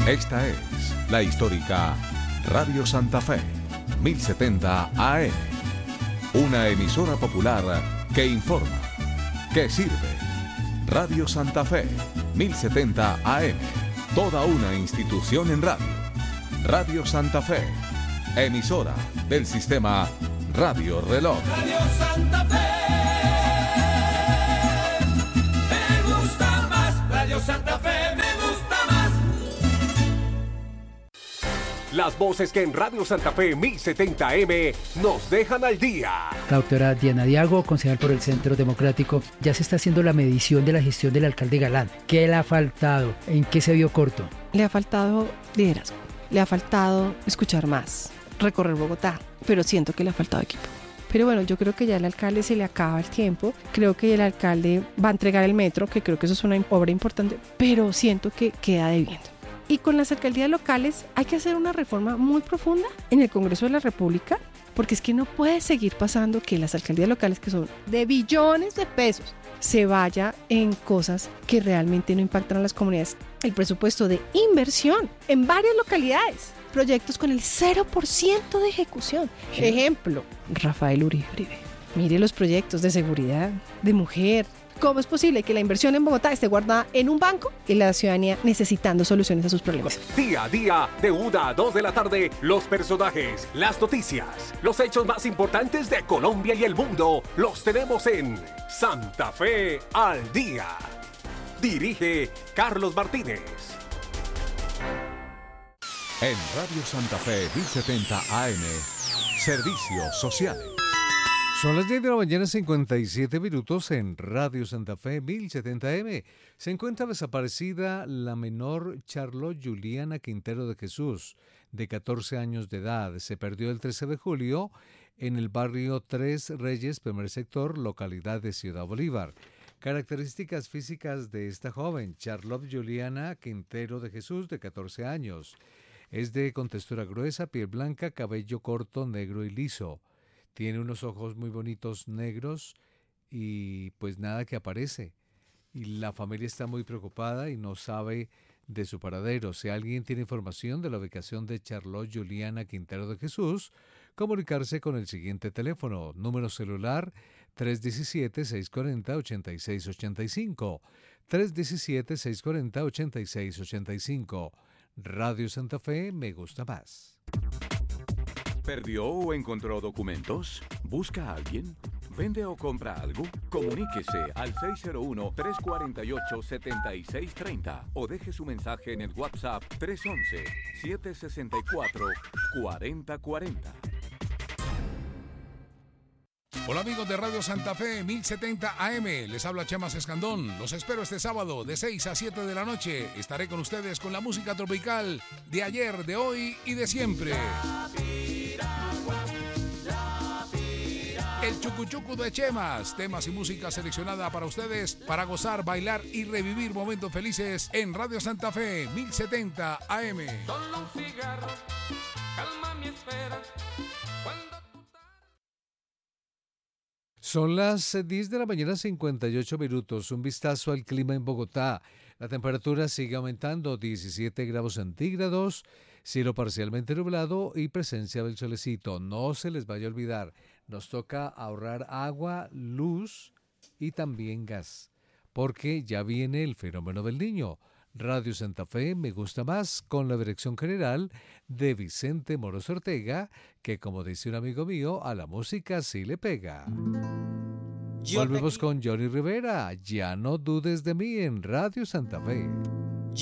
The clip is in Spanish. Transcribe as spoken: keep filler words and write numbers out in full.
Esta es la histórica Radio Santa Fe, mil setenta A M. Una emisora popular que informa, que sirve. Radio Santa Fe, mil setenta A M. Toda una institución en radio. Radio Santa Fe, emisora del sistema Radio Reloj. Radio Santa Fe. Me gusta más. Radio Santa Fe me gusta más. Las voces que en Radio Santa Fe mil setenta A M nos dejan al día. La doctora Diana Diago, concejal por el Centro Democrático, ya se está haciendo la medición de la gestión del alcalde Galán. ¿Qué le ha faltado? ¿En qué se vio corto? Le ha faltado liderazgo, le ha faltado escuchar más, recorrer Bogotá, pero siento que le ha faltado equipo. Pero bueno, yo creo que ya al alcalde se le acaba el tiempo, creo que el alcalde va a entregar el metro, que creo que eso es una obra importante, pero siento que queda debiendo. Y con las alcaldías locales hay que hacer una reforma muy profunda en el Congreso de la República, porque es que no puede seguir pasando que las alcaldías locales, que son de billones de pesos, se vaya en cosas que realmente no impactan a las comunidades. El presupuesto de inversión en varias localidades, proyectos con el cero por ciento de ejecución. ¿Sí? Ejemplo, Rafael Uribe Uribe. Mire los proyectos de seguridad, de mujer. ¿Cómo es posible que la inversión en Bogotá esté guardada en un banco y la ciudadanía necesitando soluciones a sus problemas? Día a día, de una a dos de la tarde, los personajes, las noticias, los hechos más importantes de Colombia y el mundo, los tenemos en Santa Fe al Día. Dirige Carlos Martínez. En Radio Santa Fe mil setenta A M, Servicios Sociales. Son las diez de la mañana, cincuenta y siete minutos en Radio Santa Fe mil setenta A M. Se encuentra desaparecida la menor Charlotte Juliana Quintero de Jesús, de catorce años de edad. Se perdió el trece de julio en el barrio Tres Reyes, primer sector, localidad de Ciudad Bolívar. Características físicas de esta joven, Charlotte Juliana Quintero de Jesús, de catorce años. Es de contextura gruesa, piel blanca, cabello corto, negro y liso. Tiene unos ojos muy bonitos negros y pues nada que aparece. Y la familia está muy preocupada y no sabe de su paradero. Si alguien tiene información de la ubicación de Charlotte Juliana Quintero de Jesús, comunicarse con el siguiente teléfono, número celular tres uno siete, seis cuatro cero, ocho seis ocho cinco, tres uno siete, seis cuatro cero, ocho seis ocho cinco. Radio Santa Fe me gusta más. ¿Perdió o encontró documentos? ¿Busca a alguien? ¿Vende o compra algo? Comuníquese al seis cero uno, tres cuatro ocho, siete seis tres cero o deje su mensaje en el WhatsApp tres uno uno, siete seis cuatro, cuatro cero cuatro cero. Hola amigos de Radio Santa Fe mil setenta A M, les habla Chemas Escandón. Los espero este sábado de seis a siete de la noche. Estaré con ustedes con la música tropical de ayer, de hoy y de siempre. El Chucuchucu de Chemas, temas y música seleccionada para ustedes para gozar, bailar y revivir momentos felices en Radio Santa Fe mil setenta A M. Solo un cigarro, calma mi espera. Son las diez de la mañana, cincuenta y ocho minutos. Un vistazo al clima en Bogotá. La temperatura sigue aumentando, diecisiete grados centígrados, cielo parcialmente nublado y presencia del solecito. No se les vaya a olvidar, nos toca ahorrar agua, luz y también gas, porque ya viene el fenómeno del Niño. Radio Santa Fe me gusta más, con la dirección general de Vicente Moros Ortega, que como dice un amigo mío, a la música sí le pega. Yo Volvemos con Johnny Rivera, Ya no dudes de mí en Radio Santa Fe.